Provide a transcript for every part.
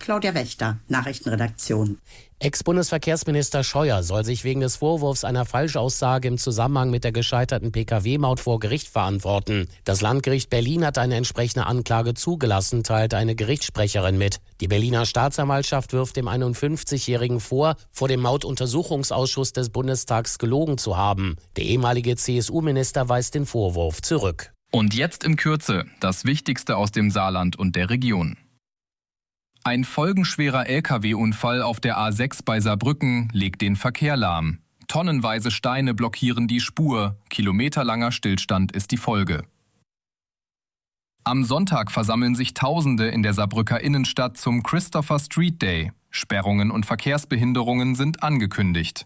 Claudia Wächter, Nachrichtenredaktion. Ex-Bundesverkehrsminister Scheuer soll sich wegen des Vorwurfs einer Falschaussage im Zusammenhang mit der gescheiterten Pkw-Maut vor Gericht verantworten. Das Landgericht Berlin hat eine entsprechende Anklage zugelassen, teilte eine Gerichtssprecherin mit. Die Berliner Staatsanwaltschaft wirft dem 51-Jährigen vor dem Mautuntersuchungsausschuss des Bundestags gelogen zu haben. Der ehemalige CSU-Minister weist den Vorwurf zurück. Und jetzt in Kürze das Wichtigste aus dem Saarland und der Region. Ein folgenschwerer Lkw-Unfall auf der A6 bei Saarbrücken legt den Verkehr lahm. Tonnenweise Steine blockieren die Spur, kilometerlanger Stillstand ist die Folge. Am Sonntag versammeln sich Tausende in der Saarbrücker Innenstadt zum Christopher Street Day. Sperrungen und Verkehrsbehinderungen sind angekündigt.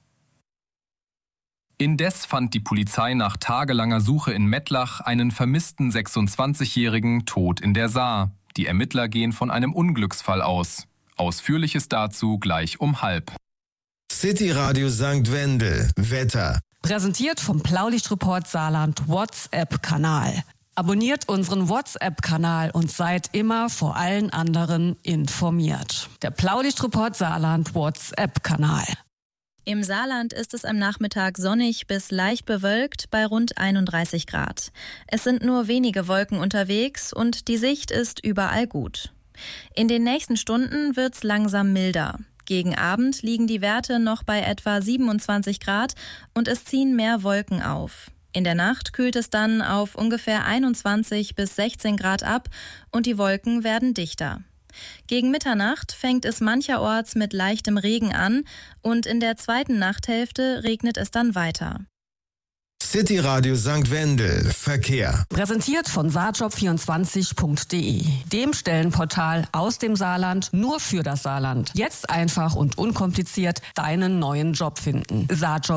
Indes fand die Polizei nach tagelanger Suche in Mettlach einen vermissten 26-Jährigen tot in der Saar. Die Ermittler gehen von einem Unglücksfall aus. Ausführliches dazu gleich um 12:30. City Radio St. Wendel. Wetter. Präsentiert vom Blaulichtreport Saarland WhatsApp-Kanal. Abonniert unseren WhatsApp-Kanal und seid immer vor allen anderen informiert. Der Blaulichtreport Saarland WhatsApp-Kanal. Im Saarland ist es am Nachmittag sonnig bis leicht bewölkt bei rund 31 Grad. Es sind nur wenige Wolken unterwegs und die Sicht ist überall gut. In den nächsten Stunden wird's langsam milder. Gegen Abend liegen die Werte noch bei etwa 27 Grad und es ziehen mehr Wolken auf. In der Nacht kühlt es dann auf ungefähr 21 bis 16 Grad ab und die Wolken werden dichter. Gegen Mitternacht fängt es mancherorts mit leichtem Regen an und in der zweiten Nachthälfte regnet es dann weiter. City Radio St. Wendel. Verkehr. Präsentiert von saarjob24.de, dem Stellenportal aus dem Saarland nur für das Saarland. Jetzt einfach und unkompliziert deinen neuen Job finden.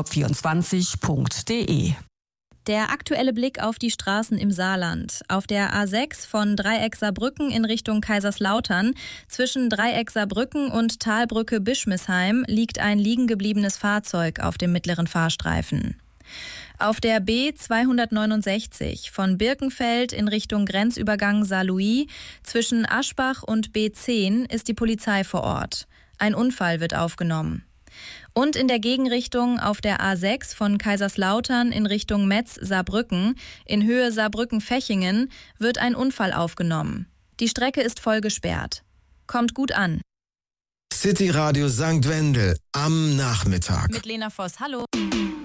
saarjob24.de. Der aktuelle Blick auf die Straßen im Saarland. Auf der A6 von Dreieck Saarbrücken in Richtung Kaiserslautern zwischen Dreieck Saarbrücken und Talbrücke Bischmisheim liegt ein liegengebliebenes Fahrzeug auf dem mittleren Fahrstreifen. Auf der B269 von Birkenfeld in Richtung Grenzübergang Saarlouis zwischen Aschbach und B10 ist die Polizei vor Ort. Ein Unfall wird aufgenommen. Und in der Gegenrichtung auf der A6 von Kaiserslautern in Richtung Metz-Saarbrücken in Höhe Saarbrücken-Fechingen wird ein Unfall aufgenommen. Die Strecke ist voll gesperrt. Kommt gut an. City Radio St. Wendel am Nachmittag. Mit Lena Voss, hallo.